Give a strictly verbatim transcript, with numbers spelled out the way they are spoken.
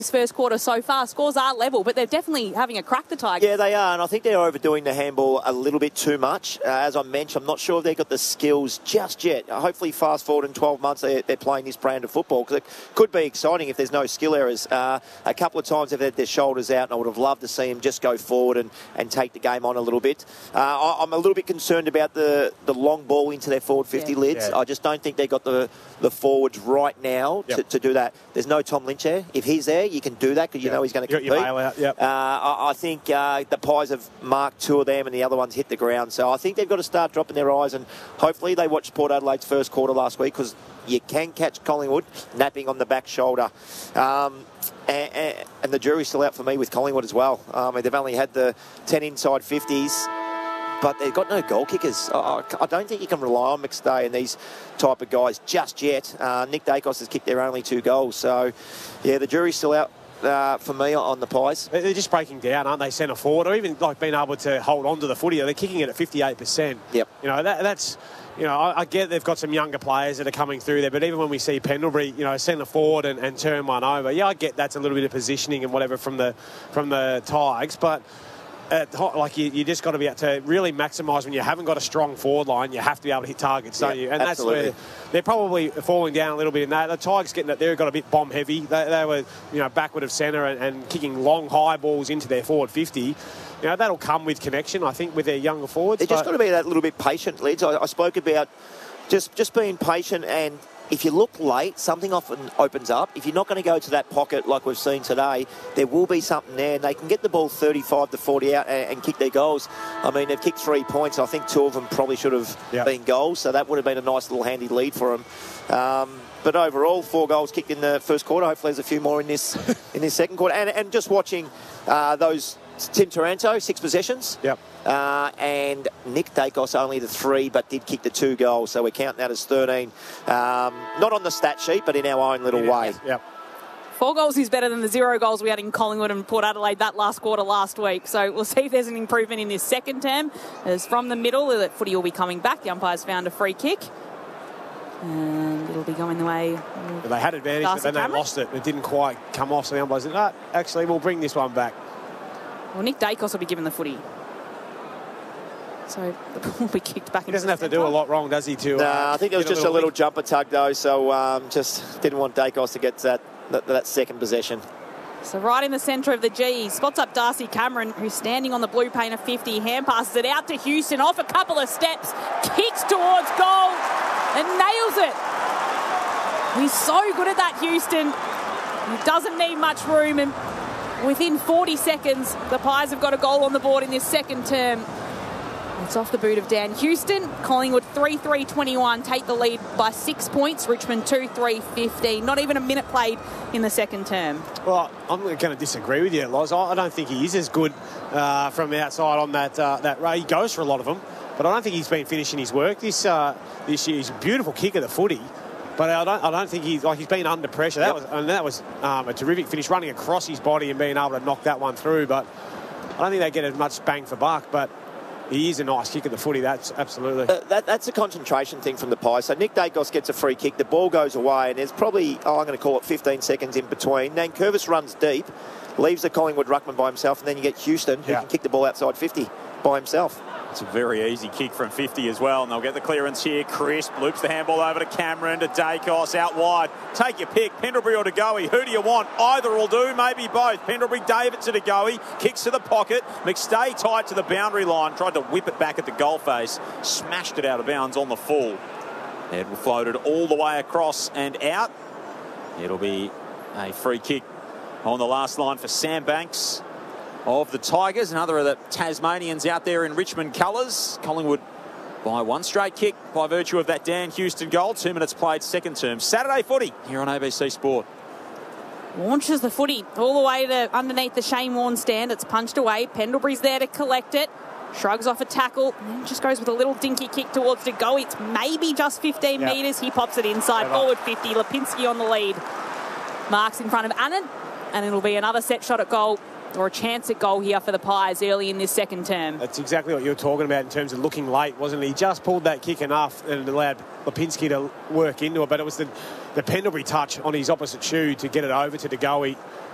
This first quarter so far, scores are level, but they're definitely having a crack, the Tigers. Yeah, they are, and I think they're overdoing the handball a little bit too much. Uh, as I mentioned, I'm not sure if they've got the skills just yet. Uh, hopefully, fast forward in twelve months, they, they're playing this brand of football, because it could be exciting if there's no skill errors. Uh, a couple of times they've had their shoulders out, and I would have loved to see them just go forward and, and take the game on a little bit. Uh, I, I'm a little bit concerned about the, the long ball into their forward fifty yeah. lids. Yeah. I just don't think they've got the, the forwards right now yep. to, to do that. There's no Tom Lynch there. If he's there, you can do that, because you yep. know he's going to compete. You got your bailout, yep. uh, I, I think uh, the Pies have marked two of them and the other ones hit the ground. So I think they've got to start dropping their eyes, and hopefully they watched Port Adelaide's first quarter last week, because you can catch Collingwood napping on the back shoulder. Um, and, and the jury's still out for me with Collingwood as well. Um, they've only had the ten inside fifties, but they've got no goal kickers. I, I don't think you can rely on McStay and these type of guys just yet. Uh, Nick Dacos has kicked their only two goals. So, yeah, the jury's still out uh, for me on the Pies. They're just breaking down, aren't they, centre forward, or even like being able to hold on to the footy. They're kicking it at fifty-eight percent. Yep. You know, that, that's... You know, I, I get they've got some younger players that are coming through there, but even when we see Pendlebury, you know, centre forward and, and turn one over, yeah, I get that's a little bit of positioning and whatever from the from the Tigers, but at, like you, you just got to be able to really maximise when you haven't got a strong forward line. You have to be able to hit targets, don't yeah, you? And absolutely. that's where they're probably falling down a little bit in that. The Tigers getting it, they've got a bit bomb heavy. They, they were, you know, backward of centre and, and kicking long high balls into their forward fifty. You know, that'll come with connection, I think, with their younger forwards. They've just got to be that little bit patient, Lids. I, I spoke about just, just being patient, and if you look late, something often opens up. If you're not going to go to that pocket like we've seen today, there will be something there, and they can get the ball thirty-five to forty out and, and kick their goals. I mean, they've kicked three points. I think two of them probably should have yep. been goals, so that would have been a nice little handy lead for them. Um, but overall, four goals kicked in the first quarter. Hopefully there's a few more in this in this second quarter. And, and just watching uh, those... Tim Taranto, six possessions. Yep. Uh, and Nick Dacos only the three, but did kick the two goals. So we're counting that as thirteen. Um, not on the stat sheet, but in our own little way. Yep. Four goals is better than the zero goals we had in Collingwood and Port Adelaide that last quarter last week. So we'll see if there's an improvement in this second term. As from the middle, that footy will be coming back. The umpires found a free kick. And it'll be going the way of They had advantage, Darcy but then Cameron. they lost it. It didn't quite come off, so the umpires said, no, actually, we'll bring this one back. Well, Nick Dacos will be given the footy. So the ball will be kicked back. He doesn't have to do a lot wrong, does he? To No, uh, I think it was just a little, a little jumper tug, though, so um, just didn't want Dacos to get that, that, that second possession. So right in the centre of the G, spots up Darcy Cameron, who's standing on the blue paint of fifty, hand passes it out to Houston, off a couple of steps, kicks towards goal and nails it. He's so good at that, Houston. He doesn't need much room, and within forty seconds, the Pies have got a goal on the board in this second term. It's off the boot of Dan Houston. Collingwood three three twenty-one take the lead by six points. Richmond two three fifteen. Not even a minute played in the second term. Well, I'm going to disagree with you, Loz. I don't think he is as good uh, from outside on that uh, that ray. He goes for a lot of them, but I don't think he's been finishing his work this uh, this year. He's a beautiful kick of the footy. But I don't, I don't think he's like he's been under pressure. That yep. was, and that was um, a terrific finish, running across his body and being able to knock that one through. But I don't think they get as much bang for buck. But he is a nice kick of the footy. That's absolutely. Uh, that, that's a concentration thing from the Pies. So Nick Dacos gets a free kick. The ball goes away, and there's probably oh, I'm going to call it fifteen seconds in between. Then Curvis runs deep, leaves the Collingwood ruckman by himself, and then you get Houston who yeah. can kick the ball outside fifty by himself. It's a very easy kick from fifty as well, and they'll get the clearance here. Crisp loops the handball over to Cameron, to Dacos, out wide. Take your pick, Pendlebury or De Goey. Who do you want? Either will do, maybe both. Pendlebury, David to De Goey, kicks to the pocket. McStay tight to the boundary line, tried to whip it back at the goal face, smashed it out of bounds on the full. It floated all the way across and out. It'll be a free kick on the last line for Sam Banks of the Tigers, another of the Tasmanians out there in Richmond colours. Collingwood by one straight kick by virtue of that Dan Houston goal. Two minutes played, second term. Saturday footy here on A B C Sport. Launches the footy all the way to underneath the Shane Warne stand. It's punched away. Pendlebury's there to collect it. Shrugs off a tackle, and then just goes with a little dinky kick towards De Goey. It's maybe just fifteen yep. metres. He pops it inside. Right forward fifty. Lipinski on the lead. Marks in front of Annan, and it'll be another set shot at goal, or a chance at goal here for the Pies early in this second term. That's exactly what you were talking about in terms of looking late, wasn't it? He just pulled that kick enough and allowed Lipinski to work into it, but it was the, the Pendlebury touch on his opposite shoe to get it over to De Goey.